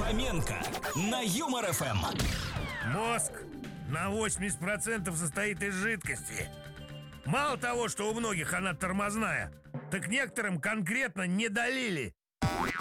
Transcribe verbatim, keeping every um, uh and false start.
Фоменко на Юмор ФМ. Мозг на восемьдесят процентов состоит из жидкости. Мало того, что у многих она тормозная, так некоторым конкретно не долили.